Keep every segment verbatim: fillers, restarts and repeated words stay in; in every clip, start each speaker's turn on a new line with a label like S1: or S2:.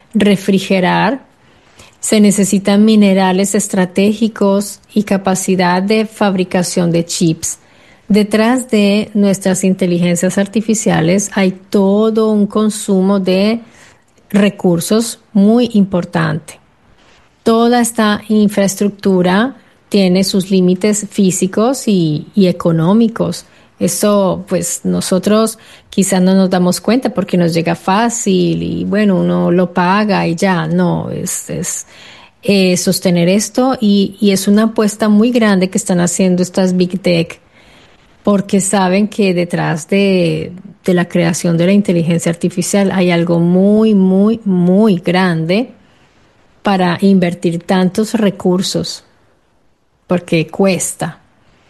S1: refrigerar, se necesitan minerales estratégicos y capacidad de fabricación de chips. Detrás de nuestras inteligencias artificiales hay todo un consumo de recursos muy importante. Toda esta infraestructura tiene sus límites físicos y, y económicos. Eso, pues nosotros quizás no nos damos cuenta porque nos llega fácil y bueno, uno lo paga y ya. No, es, es eh, sostener esto y, y es una apuesta muy grande que están haciendo estas Big Tech porque saben que detrás de, de la creación de la inteligencia artificial hay algo muy, muy, muy grande para invertir tantos recursos, porque cuesta.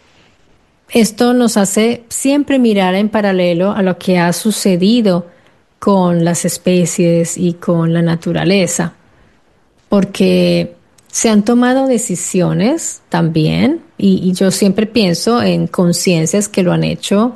S1: Esto nos hace siempre mirar en paralelo a lo que ha sucedido con las especies y con la naturaleza, porque se han tomado decisiones también, y, y yo siempre pienso en conciencias que lo han hecho.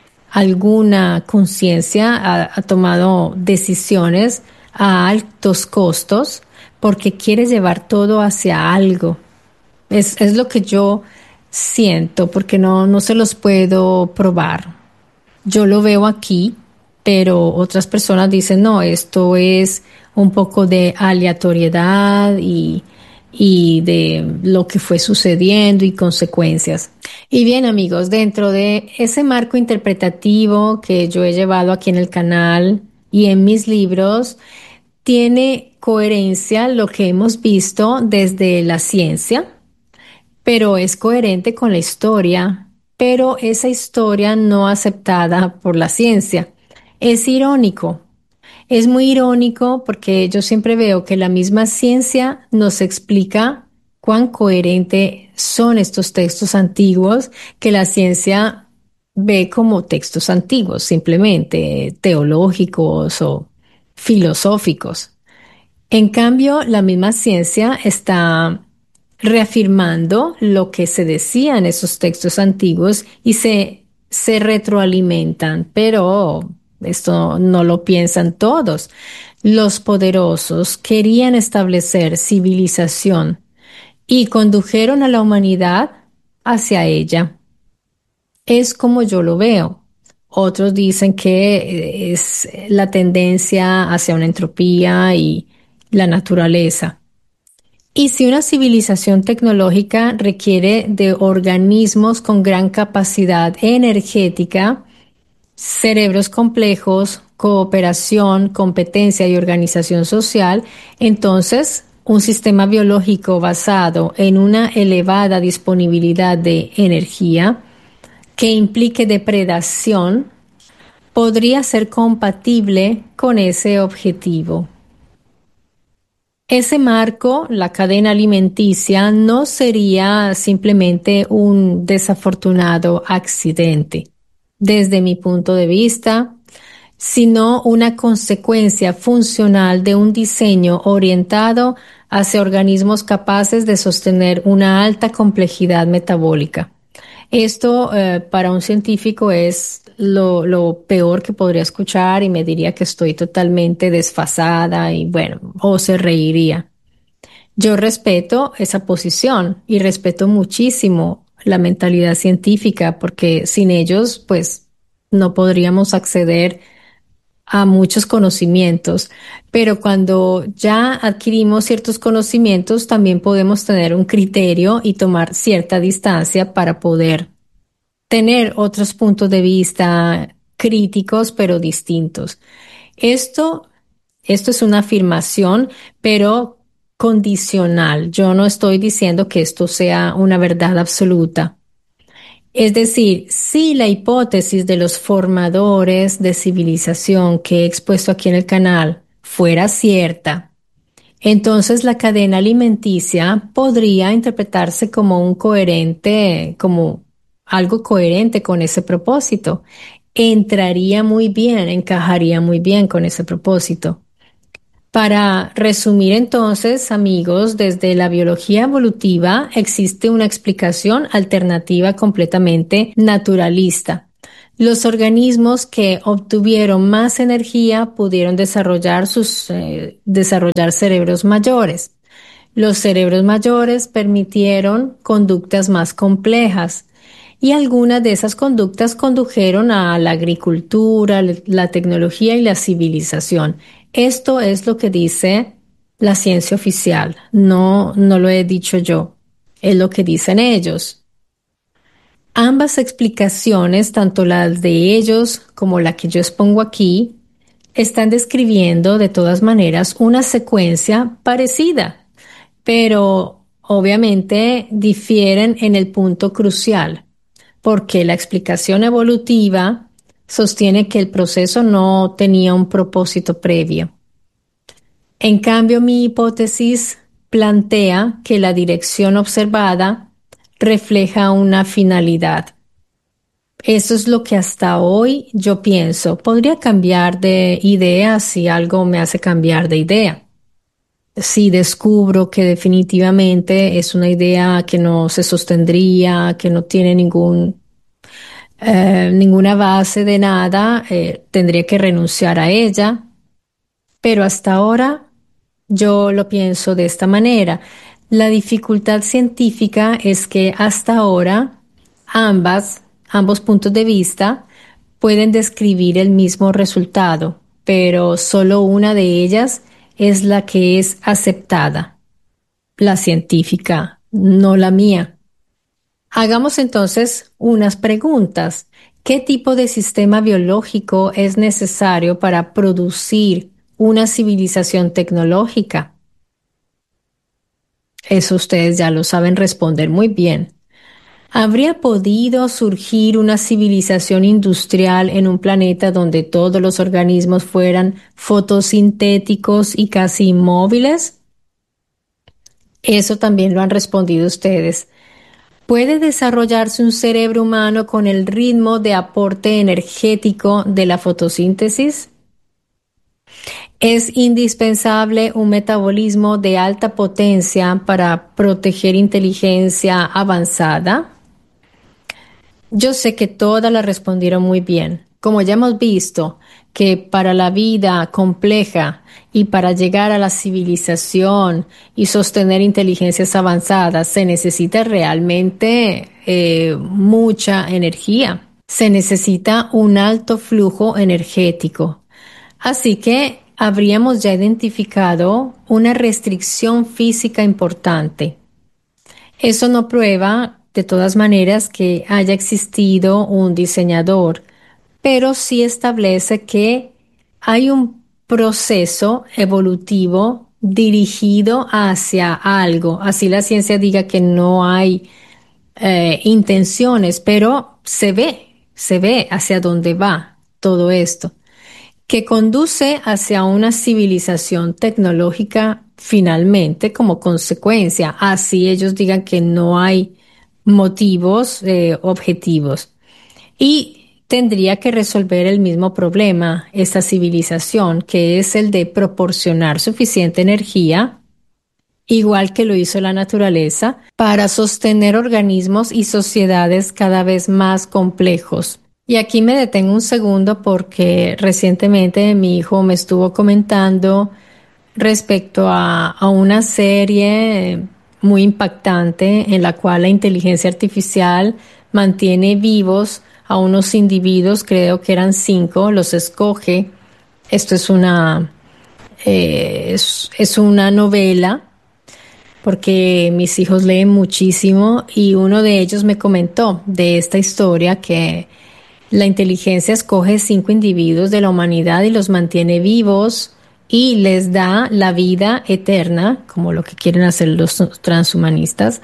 S1: Alguna conciencia ha, ha tomado decisiones a altos costos porque quiere llevar todo hacia algo. Es, es lo que yo siento, porque no, no se los puedo probar. Yo lo veo aquí, pero otras personas dicen, no, esto es un poco de aleatoriedad y, y de lo que fue sucediendo y consecuencias. Y bien, amigos, dentro de ese marco interpretativo que yo he llevado aquí en el canal y en mis libros, tiene coherencia lo que hemos visto desde la ciencia, pero es coherente con la historia, pero esa historia no aceptada por la ciencia. Es irónico, es muy irónico porque yo siempre veo que la misma ciencia nos explica cuán coherente son estos textos antiguos que la ciencia ve como textos antiguos, simplemente teológicos o filosóficos. En cambio, la misma ciencia está reafirmando lo que se decía en esos textos antiguos y se, se retroalimentan, pero esto no lo piensan todos. Los poderosos querían establecer civilización y condujeron a la humanidad hacia ella. Es como yo lo veo. Otros dicen que es la tendencia hacia una entropía y la naturaleza. Y si una civilización tecnológica requiere de organismos con gran capacidad energética, cerebros complejos, cooperación, competencia y organización social, entonces un sistema biológico basado en una elevada disponibilidad de energía que implique depredación podría ser compatible con ese objetivo. Ese marco, la cadena alimenticia, no sería simplemente un desafortunado accidente, desde mi punto de vista, sino una consecuencia funcional de un diseño orientado hacia organismos capaces de sostener una alta complejidad metabólica. Esto eh, para un científico es lo, lo peor que podría escuchar y me diría que estoy totalmente desfasada y bueno, o se reiría. Yo respeto esa posición y respeto muchísimo la mentalidad científica porque sin ellos pues no podríamos acceder a muchos conocimientos, pero cuando ya adquirimos ciertos conocimientos también podemos tener un criterio y tomar cierta distancia para poder tener otros puntos de vista críticos pero distintos. Esto, esto es una afirmación, pero condicional. Yo no estoy diciendo que esto sea una verdad absoluta. Es decir, si la hipótesis de los formadores de civilización que he expuesto aquí en el canal fuera cierta, entonces la cadena alimenticia podría interpretarse como un coherente, como algo coherente con ese propósito. Entraría muy bien, encajaría muy bien con ese propósito. Para resumir entonces, amigos, desde la biología evolutiva existe una explicación alternativa completamente naturalista. Los organismos que obtuvieron más energía pudieron desarrollar sus eh, desarrollar cerebros mayores. Los cerebros mayores permitieron conductas más complejas y algunas de esas conductas condujeron a la agricultura, la tecnología y la civilización. Esto es lo que dice la ciencia oficial, no, no lo he dicho yo, es lo que dicen ellos. Ambas explicaciones, tanto las de ellos como la que yo expongo aquí, están describiendo de todas maneras una secuencia parecida, pero obviamente difieren en el punto crucial, porque la explicación evolutiva sostiene que el proceso no tenía un propósito previo. En cambio, mi hipótesis plantea que la dirección observada refleja una finalidad. Eso es lo que hasta hoy yo pienso. Podría cambiar de idea si algo me hace cambiar de idea. Si descubro que definitivamente es una idea que no se sostendría, que no tiene ningún, eh, ninguna base de nada, eh, tendría que renunciar a ella. Pero hasta ahora yo lo pienso de esta manera. La dificultad científica es que hasta ahora ambas, ambos puntos de vista pueden describir el mismo resultado, pero solo una de ellas es la que es aceptada, la científica, no la mía. Hagamos entonces unas preguntas. ¿Qué tipo de sistema biológico es necesario para producir una civilización tecnológica? Eso ustedes ya lo saben responder muy bien. ¿Habría podido surgir una civilización industrial en un planeta donde todos los organismos fueran fotosintéticos y casi inmóviles? Eso también lo han respondido ustedes. ¿Puede desarrollarse un cerebro humano con el ritmo de aporte energético de la fotosíntesis? ¿Es indispensable un metabolismo de alta potencia para proteger inteligencia avanzada? Yo sé que todas las respondieron muy bien. Como ya hemos visto, que para la vida compleja y para llegar a la civilización y sostener inteligencias avanzadas se necesita realmente eh, mucha energía. Se necesita un alto flujo energético. Así que habríamos ya identificado una restricción física importante. Eso no prueba, de todas maneras, que haya existido un diseñador, pero sí establece que hay un proceso evolutivo dirigido hacia algo. Así la ciencia diga que no hay eh, intenciones, pero se ve, se ve hacia dónde va todo esto, que conduce hacia una civilización tecnológica finalmente como consecuencia, así ellos digan que no hay motivos eh, objetivos. Y tendría que resolver el mismo problema, esta civilización, que es el de proporcionar suficiente energía, igual que lo hizo la naturaleza, para sostener organismos y sociedades cada vez más complejos. Y aquí me detengo un segundo porque recientemente mi hijo me estuvo comentando respecto a, a una serie muy impactante en la cual la inteligencia artificial mantiene vivos a unos individuos, creo que eran cinco, los escoge. Esto es una, eh, es, es una novela porque mis hijos leen muchísimo y uno de ellos me comentó de esta historia que la inteligencia escoge cinco individuos de la humanidad y los mantiene vivos y les da la vida eterna, como lo que quieren hacer los transhumanistas,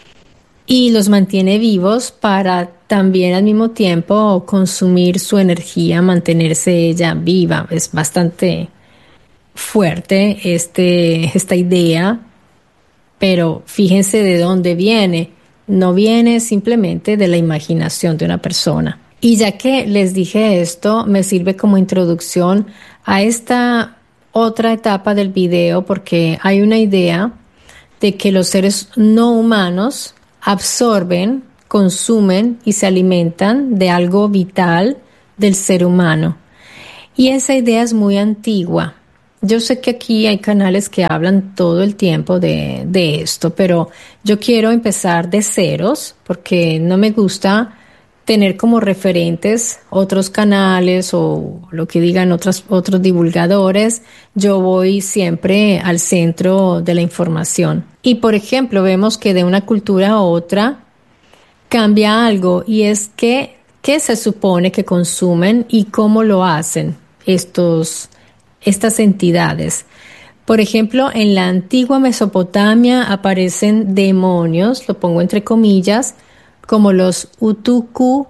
S1: y los mantiene vivos para también al mismo tiempo consumir su energía, mantenerse ella viva. Es bastante fuerte este, esta idea, pero fíjense de dónde viene. No viene simplemente de la imaginación de una persona. Y ya que les dije esto, me sirve como introducción a esta otra etapa del video porque hay una idea de que los seres no humanos absorben consumen y se alimentan de algo vital del ser humano. Y esa idea es muy antigua. Yo sé que aquí hay canales que hablan todo el tiempo de, de esto, pero yo quiero empezar de ceros porque no me gusta tener como referentes otros canales o lo que digan otros, otros divulgadores. Yo voy siempre al centro de la información. Y por ejemplo, vemos que de una cultura a otra cambia algo y es que qué se supone que consumen y cómo lo hacen estos, estas entidades. Por ejemplo, en la antigua Mesopotamia aparecen demonios, lo pongo entre comillas, como los Utuku,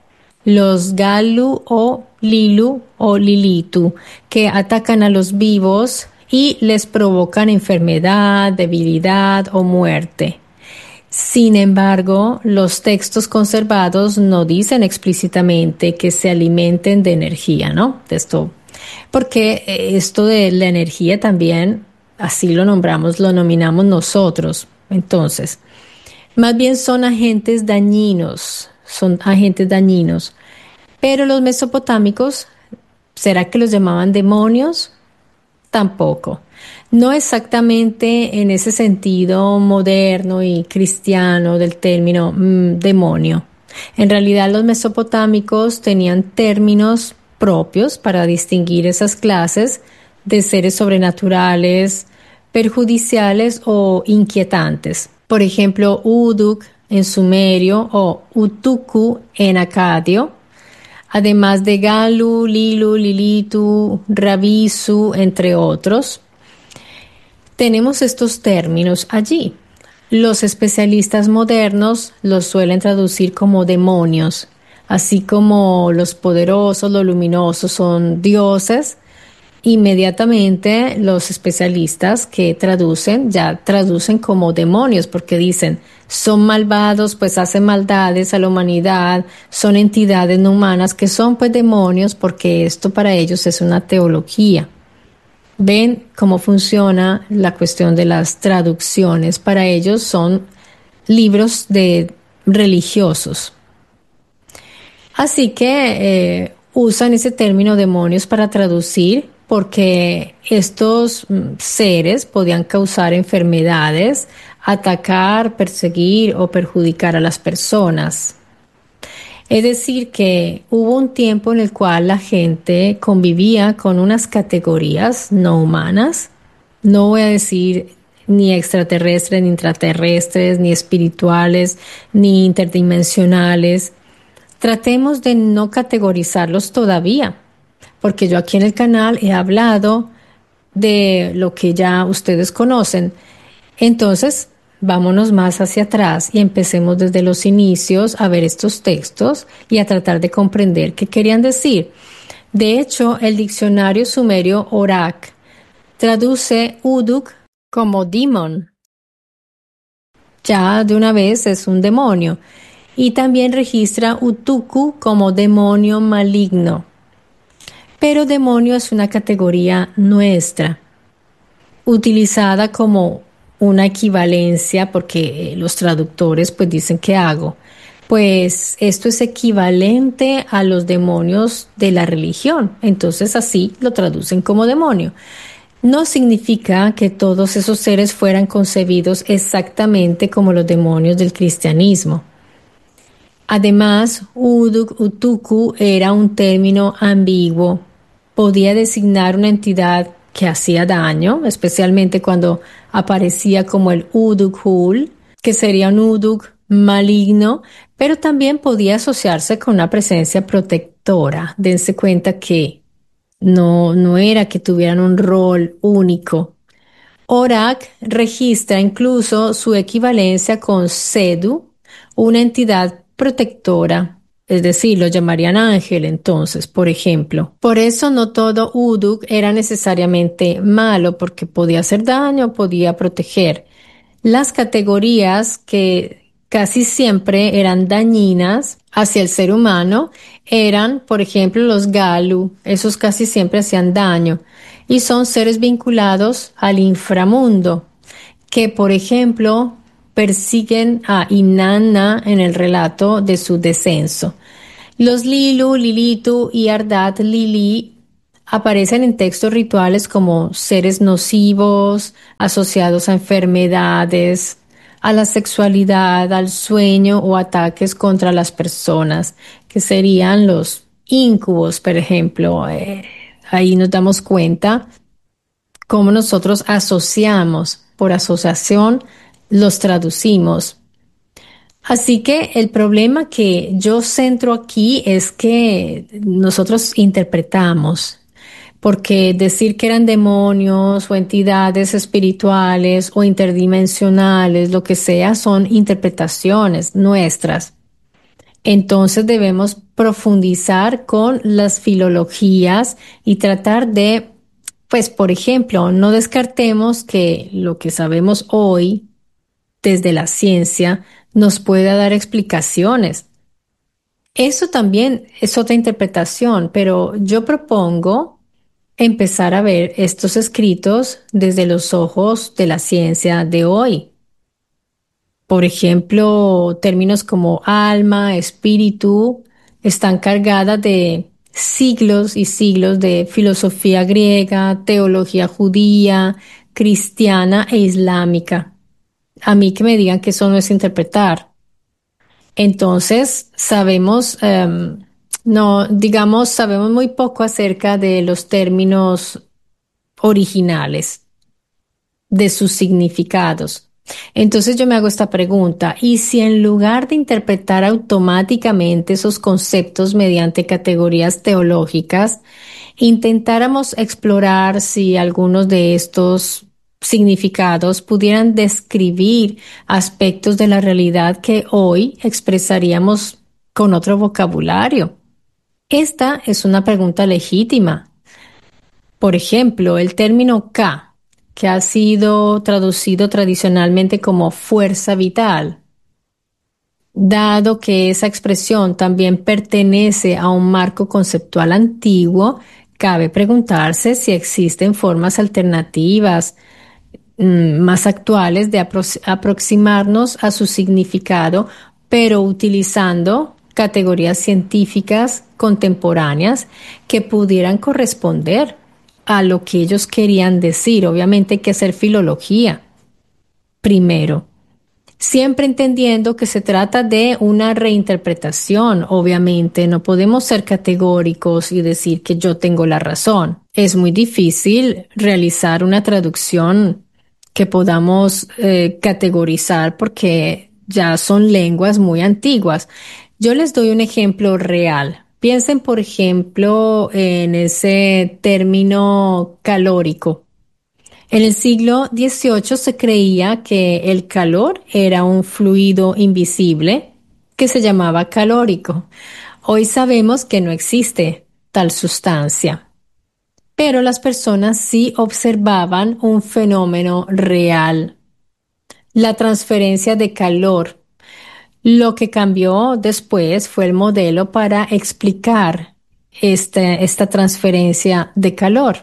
S1: los Galu o Lilu o Lilitu, que atacan a los vivos y les provocan enfermedad, debilidad o muerte. Sin embargo, los textos conservados no dicen explícitamente que se alimenten de energía, ¿no? De esto, porque esto de la energía también, así lo nombramos, lo nominamos nosotros. Entonces, más bien son agentes dañinos, son agentes dañinos. Pero los mesopotámicos, ¿será que los llamaban demonios? Tampoco. No exactamente en ese sentido moderno y cristiano del término mm, demonio. En realidad los mesopotámicos tenían términos propios para distinguir esas clases de seres sobrenaturales, perjudiciales o inquietantes. Por ejemplo, Uduk en sumerio o Utuku en acadio, además de Galu, Lilu, Lilitu, Rabisu, entre otros. Tenemos estos términos allí. Los especialistas modernos los suelen traducir como demonios, así como los poderosos, los luminosos son dioses. Inmediatamente los especialistas que traducen ya traducen como demonios porque dicen son malvados pues hacen maldades a la humanidad, son entidades no humanas que son pues demonios porque esto para ellos es una teología. Ven cómo funciona la cuestión de las traducciones. Para ellos son libros de religiosos. Así que eh, usan ese término demonios para traducir porque estos mm, seres podían causar enfermedades, atacar, perseguir o perjudicar a las personas. Es decir, que hubo un tiempo en el cual la gente convivía con unas categorías no humanas. No voy a decir ni extraterrestres, ni intraterrestres, ni espirituales, ni interdimensionales. Tratemos de no categorizarlos todavía, porque yo aquí en el canal he hablado de lo que ya ustedes conocen. Entonces, vámonos más hacia atrás y empecemos desde los inicios a ver estos textos y a tratar de comprender qué querían decir. De hecho, el diccionario sumerio Orak traduce Uduk como demon. Ya de una vez es un demonio. Y también registra Utuku como demonio maligno. Pero demonio es una categoría nuestra, utilizada como una equivalencia porque los traductores pues dicen ¿qué hago? Pues esto es equivalente a los demonios de la religión, entonces así lo traducen como demonio. No significa que todos esos seres fueran concebidos exactamente como los demonios del cristianismo. Además, Uduk, Utuku era un término ambiguo. Podía designar una entidad que hacía daño, especialmente cuando aparecía como el Uduk-Hul, que sería un Uduk maligno, pero también podía asociarse con una presencia protectora. Dense cuenta que no, no era que tuvieran un rol único. Orak registra incluso su equivalencia con Sedu, una entidad protectora, es decir, lo llamarían ángel entonces, por ejemplo. Por eso no todo Uduk era necesariamente malo, porque podía hacer daño, podía proteger. Las categorías que casi siempre eran dañinas hacia el ser humano eran, por ejemplo, los Galu, esos casi siempre hacían daño, y son seres vinculados al inframundo, que, por ejemplo, persiguen a Inanna en el relato de su descenso. Los Lilu, Lilitu y Ardat Lili aparecen en textos rituales como seres nocivos, asociados a enfermedades, a la sexualidad, al sueño o ataques contra las personas, que serían los incubos, por ejemplo. Eh, ahí nos damos cuenta cómo nosotros asociamos, por asociación, los traducimos. Así que el problema que yo centro aquí es que nosotros interpretamos, porque decir que eran demonios o entidades espirituales o interdimensionales, lo que sea, son interpretaciones nuestras. Entonces debemos profundizar con las filologías y tratar de, pues, por ejemplo, no descartemos que lo que sabemos hoy desde la ciencia nos pueda dar explicaciones. Eso también es otra interpretación, pero yo propongo empezar a ver estos escritos desde los ojos de la ciencia de hoy. Por ejemplo, términos como alma, espíritu, están cargadas de siglos y siglos de filosofía griega, teología judía, cristiana e islámica. A mí que me digan que eso no es interpretar. Entonces, sabemos, em, no, digamos, sabemos muy poco acerca de los términos originales, de sus significados. Entonces yo me hago esta pregunta, ¿y si en lugar de interpretar automáticamente esos conceptos mediante categorías teológicas, intentáramos explorar si algunos de estos significados pudieran describir aspectos de la realidad que hoy expresaríamos con otro vocabulario? Esta es una pregunta legítima. Por ejemplo, el término K, que ha sido traducido tradicionalmente como fuerza vital, dado que esa expresión también pertenece a un marco conceptual antiguo, cabe preguntarse si existen formas alternativas mm, más actuales de apro- aproximarnos a su significado, pero utilizando categorías científicas contemporáneas que pudieran corresponder a lo que ellos querían decir. Obviamente hay que hacer filología primero, siempre entendiendo que se trata de una reinterpretación. Obviamente no podemos ser categóricos y decir que yo tengo la razón. Es muy difícil realizar una traducción que podamos eh, categorizar porque ya son lenguas muy antiguas. Yo les doy un ejemplo real. Piensen, por ejemplo, en ese término calórico. En el siglo dieciocho se creía que el calor era un fluido invisible que se llamaba calórico. Hoy sabemos que no existe tal sustancia, pero las personas sí observaban un fenómeno real, la transferencia de calor. Lo que cambió después fue el modelo para explicar este- esta transferencia de calor.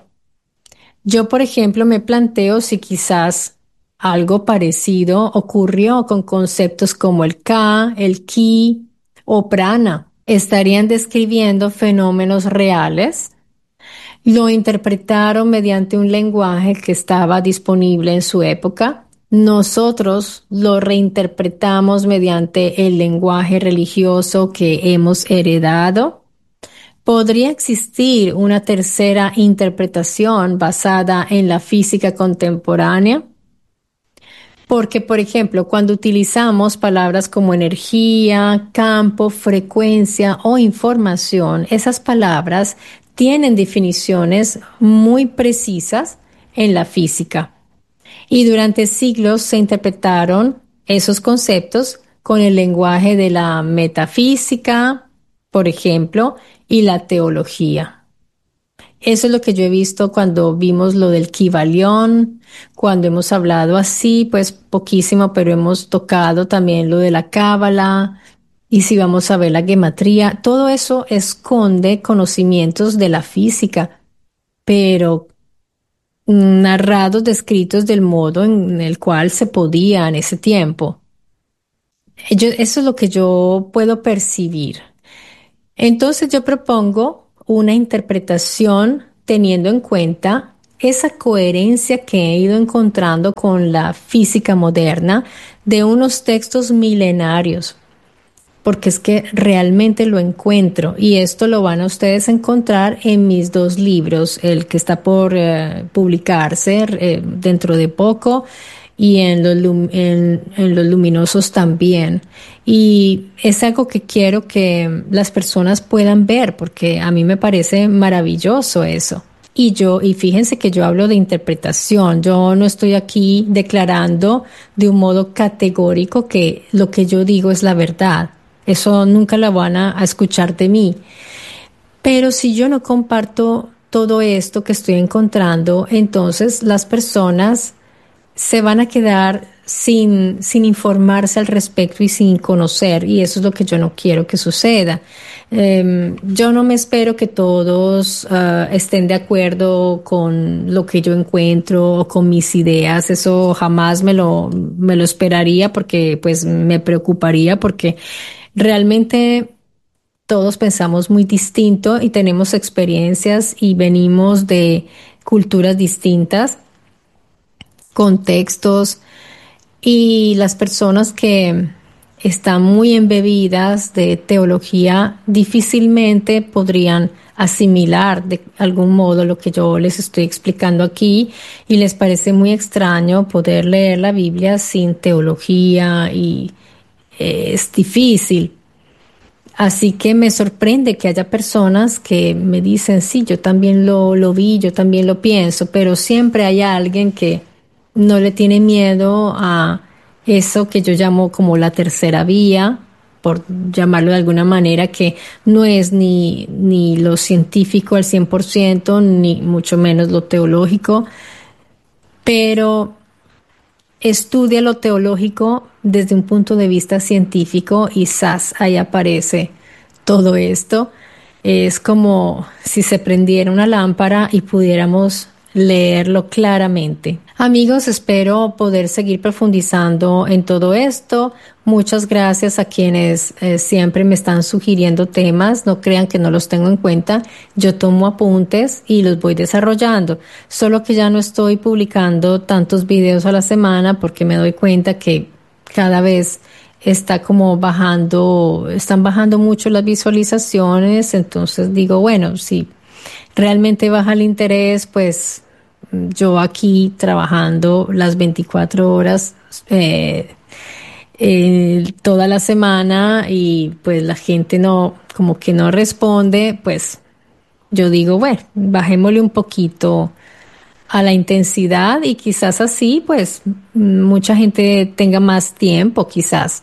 S1: Yo, por ejemplo, me planteo si quizás algo parecido ocurrió con conceptos como el Ka, el Ki o Prana. ¿Estarían describiendo fenómenos reales? ¿Lo interpretaron mediante un lenguaje que estaba disponible en su época? Nosotros lo reinterpretamos mediante el lenguaje religioso que hemos heredado. ¿Podría existir una tercera interpretación basada en la física contemporánea? Porque, por ejemplo, cuando utilizamos palabras como energía, campo, frecuencia o información, esas palabras tienen definiciones muy precisas en la física. Y durante siglos se interpretaron esos conceptos con el lenguaje de la metafísica, por ejemplo, y la teología. Eso es lo que yo he visto cuando vimos lo del Kybalión, cuando hemos hablado así, pues poquísimo, pero hemos tocado también lo de la Cábala, y si vamos a ver la gematría, todo eso esconde conocimientos de la física, pero narrados, descritos del modo en el cual se podía en ese tiempo. Yo, eso es lo que yo puedo percibir. Entonces yo propongo una interpretación teniendo en cuenta esa coherencia que he ido encontrando con la física moderna de unos textos milenarios, porque es que realmente lo encuentro y esto lo van a ustedes encontrar en mis dos libros, el que está por eh, publicarse eh, dentro de poco y en los, en, en los luminosos también. Y es algo que quiero que las personas puedan ver porque a mí me parece maravilloso eso. Y yo, y fíjense que yo hablo de interpretación, yo no estoy aquí declarando de un modo categórico que lo que yo digo es la verdad. Eso nunca la van a, a escuchar de mí. Pero si yo no comparto todo esto que estoy encontrando, entonces las personas se van a quedar sin, sin informarse al respecto y sin conocer, y eso es lo que yo no quiero que suceda. Eh, yo no me espero que todos uh, estén de acuerdo con lo que yo encuentro o con mis ideas, eso jamás me lo, me lo esperaría porque pues me preocuparía porque realmente todos pensamos muy distinto y tenemos experiencias y venimos de culturas distintas, contextos, y las personas que están muy embebidas de teología difícilmente podrían asimilar de algún modo lo que yo les estoy explicando aquí y les parece muy extraño poder leer la Biblia sin teología y eh, es difícil. Así que me sorprende que haya personas que me dicen, sí, yo también lo, lo vi, yo también lo pienso, pero siempre hay alguien que no le tiene miedo a eso que yo llamo como la tercera vía, por llamarlo de alguna manera, que no es ni, ni lo científico al cien por ciento, ni mucho menos lo teológico, pero estudia lo teológico desde un punto de vista científico y ¡zas! Ahí aparece todo esto. Es como si se prendiera una lámpara y pudiéramos leerlo claramente. Amigos, espero poder seguir profundizando en todo esto. Muchas gracias a quienes eh, siempre me están sugiriendo temas. No crean que no los tengo en cuenta. Yo tomo apuntes y los voy desarrollando. Solo que ya no estoy publicando tantos videos a la semana porque me doy cuenta que cada vez está como bajando, están bajando mucho las visualizaciones. Entonces digo, bueno, si realmente baja el interés, pues yo aquí trabajando las veinticuatro horas eh, eh, toda la semana y pues la gente no, como que no responde, pues yo digo, bueno, bajémosle un poquito a la intensidad y quizás así pues mucha gente tenga más tiempo quizás.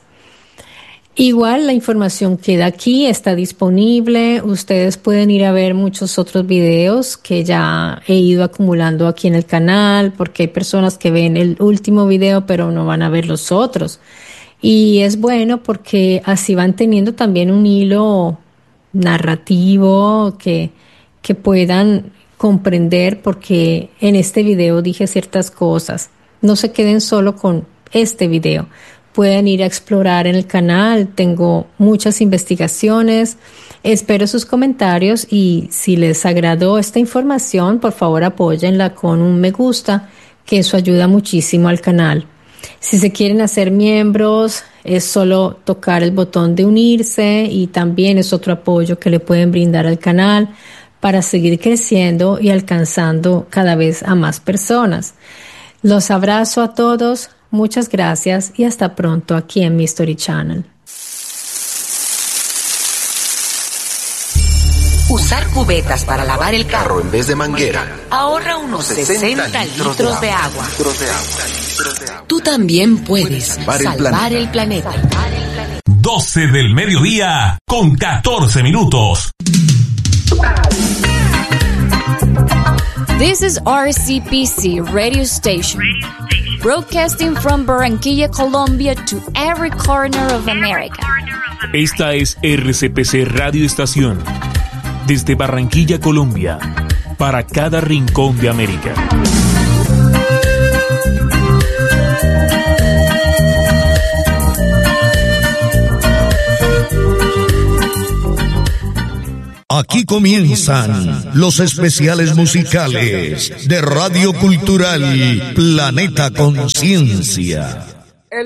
S1: Igual la información queda aquí, está disponible. Ustedes pueden ir a ver muchos otros videos que ya he ido acumulando aquí en el canal, porque hay personas que ven el último video pero no van a ver los otros. Y es bueno porque así van teniendo también un hilo narrativo que, que puedan comprender porque en este video dije ciertas cosas. No se queden solo con este video. Pueden ir a explorar en el canal, tengo muchas investigaciones, espero sus comentarios y si les agradó esta información, por favor apóyenla con un me gusta, que eso ayuda muchísimo al canal. Si se quieren hacer miembros, es solo tocar el botón de unirse y también es otro apoyo que le pueden brindar al canal para seguir creciendo y alcanzando cada vez a más personas. Los abrazo a todos. Muchas gracias y hasta pronto aquí en mi Story Channel.
S2: Usar cubetas para lavar el carro
S3: en vez de manguera
S2: ahorra unos sesenta litros de agua. Tú también puedes salvar el planeta.
S4: doce del mediodía con catorce minutos.
S5: This is R C P C Radio Station, broadcasting from Barranquilla, Colombia to every corner of America.
S4: Esta es R C P C Radio Estación, desde Barranquilla, Colombia, para cada rincón de América.
S3: Aquí comienzan los especiales musicales de Radio Cultural Planeta Conciencia.